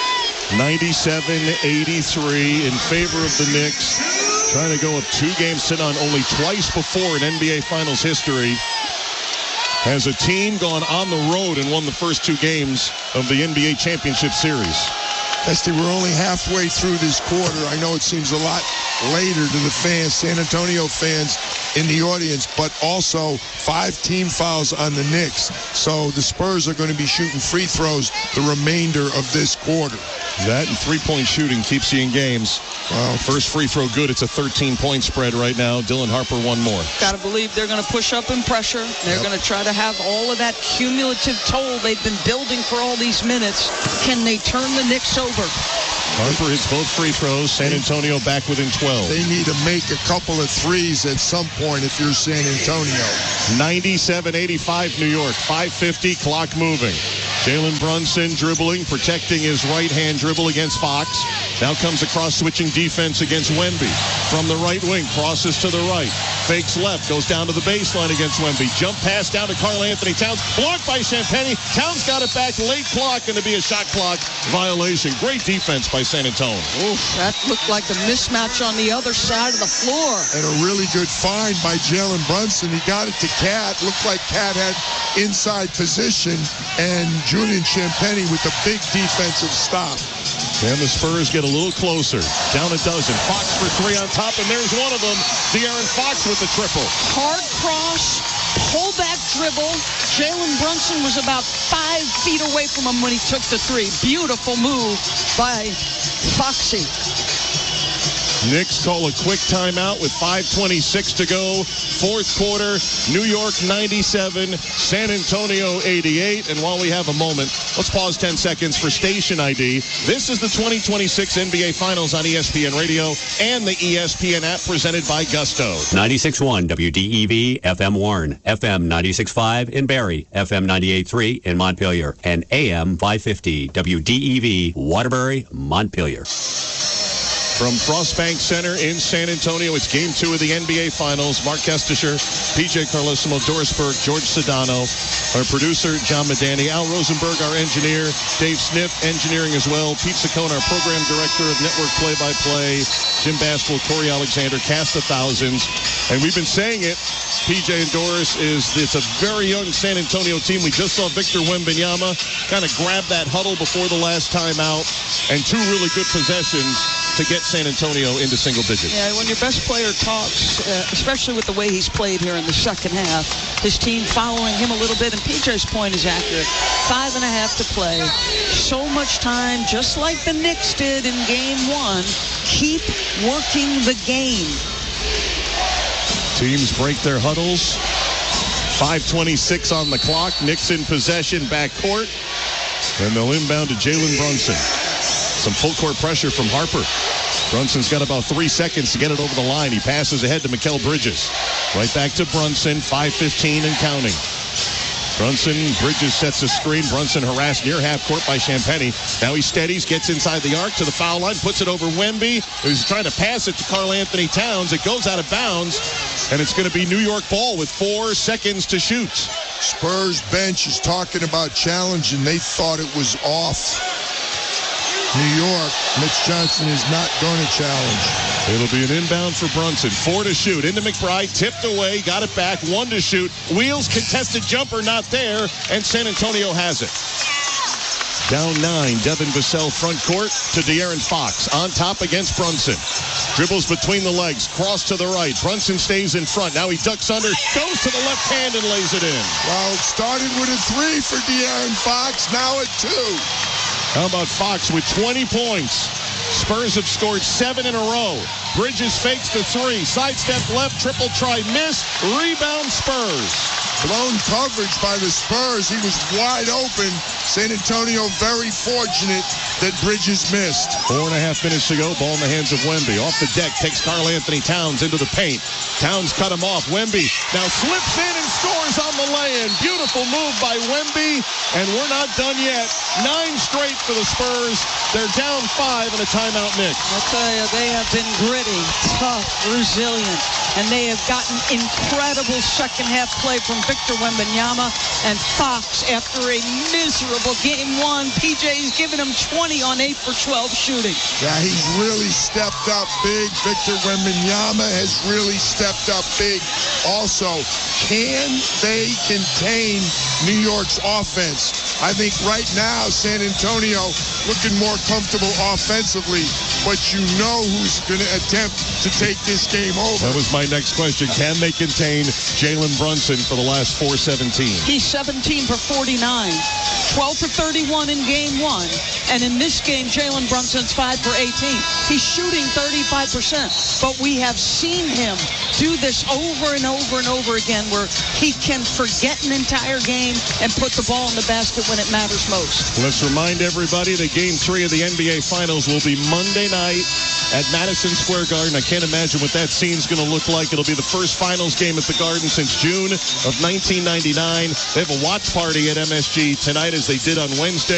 S2: 97-83 in favor of the Knicks. Trying to go up 2 games to none. Only twice before in NBA Finals history has a team gone on the road and won the first 2 games of the NBA Championship Series.
S3: Esty, we're only halfway through this quarter. I know it seems a lot later to the fans, San Antonio fans in the audience, but also 5 team fouls on the Knicks. So the Spurs are going to be shooting free throws the remainder of this quarter.
S2: That and three-point shooting keeps you in games. Wow. First free throw good. It's a 13-point spread right now. Dylan Harper one more.
S1: Got to believe they're going to push up in pressure. They're going to try to have all of that cumulative toll they've been building for all these minutes. Can they turn the Knicks over?
S2: Harper hits both free throws. San Antonio back within 12.
S3: They need to make a couple of threes at some point if you're San Antonio.
S2: 97-85 New York. 5:50, clock moving. Jalen Brunson dribbling, protecting his right-hand dribble against Fox. Now comes across switching defense against Wemby. From the right wing, crosses to the right. Fakes left, goes down to the baseline against Wemby. Jump pass down to Karl-Anthony Towns. Blocked by Champagnie. Towns got it back, late clock, and to be a shot clock violation. Great defense by San Antonio.
S1: Oof, that looked like a mismatch on the other side of the floor.
S3: And a really good find by Jalen Brunson. He got it to Cat. Looked like Cat had inside position, and Julian Champagnie with a big defensive stop.
S2: And the Spurs get a little closer. Down a dozen. Fox for 3 on top, and there's one of them. De'Aaron Fox with the triple.
S1: Hard cross, pullback dribble. Jalen Brunson was about 5 feet away from him when he took the 3. Beautiful move by Foxy.
S2: Knicks call a quick timeout with 5:26 to go. Fourth quarter, New York 97, San Antonio 88. And while we have a moment, let's pause 10 seconds for station ID. This is the 2026 NBA Finals on ESPN Radio and the ESPN app presented by Gusto.
S4: 96.1 WDEV, FM Warren, FM 96.5 in Barrie, FM 98.3 in Montpelier, and AM 550 WDEV, Waterbury, Montpelier.
S2: From Frostbank Center in San Antonio, it's Game 2 of the NBA Finals. Mark Kestisher, PJ Carlesimo, Doris Burke, George Sedano, our producer, John Medani, Al Rosenberg, our engineer, Dave Sniff, engineering as well, Pete Saccone, our program director of network play-by-play, Jim Baskell, Corey Alexander, cast of thousands. And we've been saying it, PJ and Doris, it's a very young San Antonio team. We just saw Victor Wembanyama kind of grab that huddle before the last timeout, and 2 really good possessions to get San Antonio into single digits.
S1: Yeah, when your best player talks, especially with the way he's played here in the second half, his team following him a little bit, and PJ's point is accurate. 5.5 to play. So much time, just like the Knicks did in Game 1. Keep working the game.
S2: Teams break their huddles. 5:26 on the clock. Knicks in possession, backcourt. And they'll inbound to Jalen Brunson. Some full court pressure from Harper. Brunson's got about 3 seconds to get it over the line. He passes ahead to Mikal Bridges. Right back to Brunson, 5:15 and counting. Bridges sets a screen. Brunson harassed near half court by Champagnie. Now he steadies, gets inside the arc to the foul line, puts it over Wemby, who's trying to pass it to Karl-Anthony Towns. It goes out of bounds, and it's going to be New York ball with 4 seconds to shoot.
S3: Spurs bench is talking about challenge, and they thought it was off. New York, Mitch Johnson is not going to challenge.
S2: It'll be an inbound for Brunson. 4 to shoot. Into McBride, tipped away, got it back. 1 to shoot. Wheels, contested jumper, not there, and San Antonio has it. Down 9, Devin Vassell front court to De'Aaron Fox. On top against Brunson. Dribbles between the legs, cross to the right. Brunson stays in front. Now he ducks under, goes to the left hand and lays it in.
S3: Well, it started with a 3 for De'Aaron Fox, now a 2.
S2: How about Fox with 20 points? Spurs have scored 7 in a row. Bridges fakes the 3. Sidestep left, triple try, miss. Rebound Spurs.
S3: blown coverage by the Spurs. He was wide open. San Antonio very fortunate that Bridges missed.
S2: 4.5 minutes to go. Ball in the hands of Wemby. Off the deck takes Karl-Anthony Towns into the paint. Towns cut him off. Wemby now slips in and scores on the lay-in. Beautiful move by Wemby. And we're not done yet. 9 straight for the Spurs. They're down 5 in a timeout, Nick.
S1: I'll tell you, they have been gritty, tough, resilient, and they have gotten incredible second-half play from Victor Wembanyama and Fox after a miserable game 1. PJ's giving him 20 on 8 for 12 shooting.
S3: Yeah, he's really stepped up big. Victor Wembanyama has really stepped up big. Also, can they contain New York's offense? I think right now San Antonio looking more comfortable offensively, but you know who's going to attempt to take this game over.
S2: That was my next question. Can they contain Jalen Brunson for the last 4-17?
S1: He's 17 for 49, 12 for 31 in game 1. And in this game, Jalen Brunson's 5 for 18. He's shooting 35%. But we have seen him do this over and over and over again where he can forget an entire game and put the ball in the basket when it matters most.
S2: Let's remind everybody that Game 3 of the NBA Finals will be Monday night at Madison Square Garden. I can't imagine what that scene's going to look like. It'll be the first Finals game at the Garden since June of 1999. They have a watch party at MSG tonight as they did on Wednesday.